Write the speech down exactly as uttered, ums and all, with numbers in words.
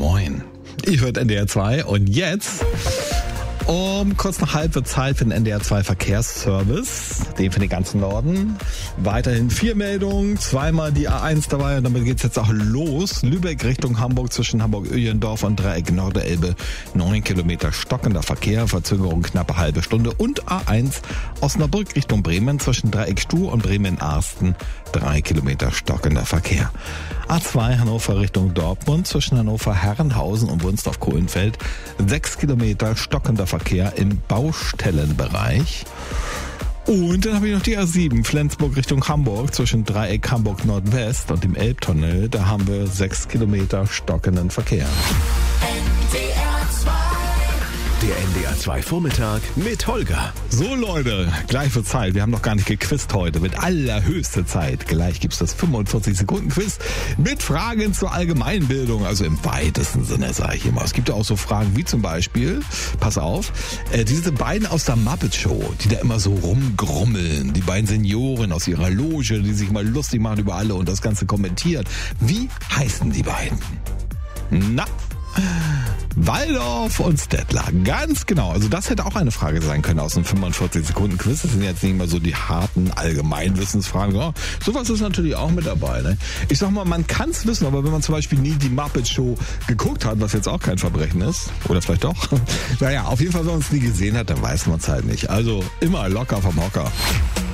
Moin. Ich höre N D R zwei und jetzt um kurz nach halb wird Zeit für den N D R zwei Verkehrsservice, den für den ganzen Norden. Weiterhin vier Meldungen, zweimal die A eins dabei und damit geht's jetzt auch los. Lübeck Richtung Hamburg zwischen Hamburg-Öhlendorf und Dreieck Norderelbe. Neun Kilometer stockender Verkehr, Verzögerung knappe halbe Stunde. Und A eins Osnabrück Richtung Bremen zwischen Dreieck Stuh und Bremen-Arsten. Drei Kilometer stockender Verkehr. A zwei Hannover Richtung Dortmund zwischen Hannover-Herrenhausen und Wunsdorf-Kohlenfeld. Sechs Kilometer stockender Verkehr im Baustellenbereich. Und dann habe ich noch die A sieben Flensburg Richtung Hamburg zwischen Dreieck Hamburg Nordwest und dem Elbtunnel. Da haben wir sechs Kilometer stockenden Verkehr. Der N D R zwei Vormittag mit Holger. So Leute, gleich wird Zeit. Wir haben noch gar nicht gequizt heute. Mit allerhöchste Zeit. Gleich gibt's das fünfundvierzig Sekunden Quiz mit Fragen zur Allgemeinbildung. Also im weitesten Sinne, sage ich immer. Es gibt ja auch so Fragen wie zum Beispiel, pass auf, äh, diese beiden aus der Muppet Show, die da immer so rumgrummeln. Die beiden Senioren aus ihrer Loge, die sich mal lustig machen über alle und das Ganze kommentieren. Wie heißen die beiden? Na? Waldorf und Stettler, ganz genau. Also das hätte auch eine Frage sein können aus dem fünfundvierzig Sekunden Quiz. Das sind jetzt nicht immer so die harten Allgemeinwissensfragen. Ja, sowas ist natürlich auch mit dabei. Ne? Ich sag mal, man kann es wissen, aber wenn man zum Beispiel nie die Muppet Show geguckt hat, was jetzt auch kein Verbrechen ist, oder vielleicht doch, naja, auf jeden Fall, wenn man es nie gesehen hat, dann weiß man es halt nicht. Also immer locker vom Hocker.